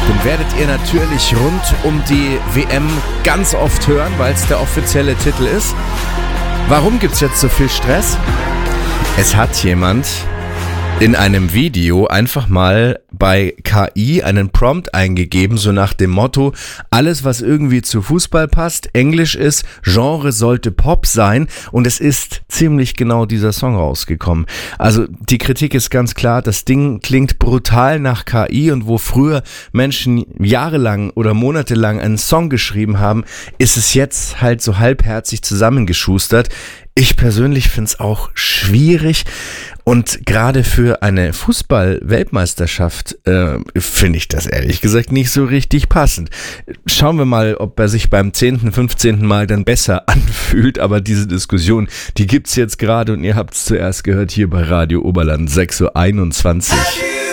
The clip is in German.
Den werdet ihr natürlich rund um die WM ganz oft hören, weil es der offizielle Titel ist. Warum gibt's jetzt so viel Stress? Es hat jemand in einem Video einfach mal bei KI einen Prompt eingegeben, so nach dem Motto, alles was irgendwie zu Fußball passt, Englisch ist, Genre sollte Pop sein, und es ist ziemlich genau dieser Song rausgekommen. Also die Kritik ist ganz klar, das Ding klingt brutal nach KI, und wo früher Menschen jahrelang oder monatelang einen Song geschrieben haben, ist es jetzt halt so halbherzig zusammengeschustert. Ich persönlich finde es auch schwierig, und gerade für eine Fußball-Weltmeisterschaft finde ich das ehrlich gesagt nicht so richtig passend. Schauen wir mal, ob er sich beim 10., 15. Mal dann besser anfühlt, aber diese Diskussion, die gibt's jetzt gerade, und ihr habt es zuerst gehört hier bei Radio Oberland 6:21 Uhr.